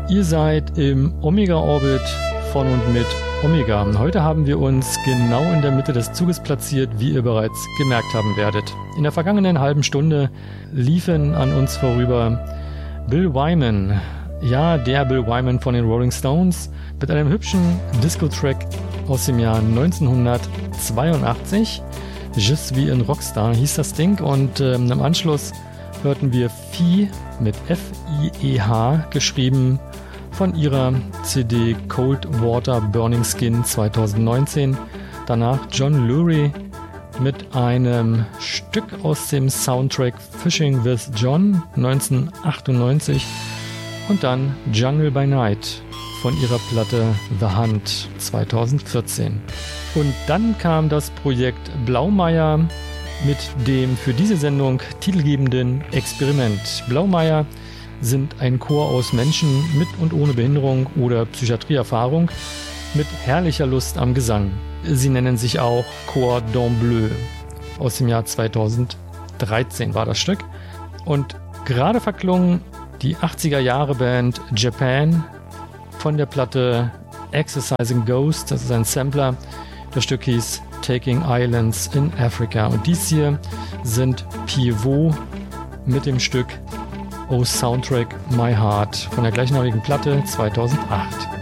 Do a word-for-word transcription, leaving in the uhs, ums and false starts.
Ihr seid im Omega-Orbit von und mit Omega. Heute haben wir uns genau in der Mitte des Zuges platziert, wie ihr bereits gemerkt haben werdet. In der vergangenen halben Stunde liefen an uns vorüber Bill Wyman, ja, der Bill Wyman von den Rolling Stones, mit einem hübschen Disco-Track aus dem Jahr neunzehnhundertzweiundachtzig. Je suis un Rockstar hieß das Ding, und ähm, im Anschluss hörten wir Fie mit F I E H geschrieben von ihrer C D Cold Water Burning Skin zweitausendneunzehn. Danach John Lurie mit einem Stück aus dem Soundtrack Fishing with John neunzehnhundertachtundneunzig und dann Jungle by Night von ihrer Platte The Hunt zweitausendvierzehn. Und dann kam das Projekt Blaumeier mit dem für diese Sendung titelgebenden Experiment. Blaumeier sind ein Chor aus Menschen mit und ohne Behinderung oder Psychiatrieerfahrung mit herrlicher Lust am Gesang. Sie nennen sich auch Cordon Bleu. Aus dem Jahr zweitausenddreizehn war das Stück. Und gerade verklungen die achtziger-Jahre-Band Japan von der Platte Exercising Ghost. Das ist ein Sampler. Das Stück hieß Taking Islands in Africa. Und dies hier sind Pivot mit dem Stück Oh Soundtrack My Heart von der gleichnamigen Platte zweitausendacht.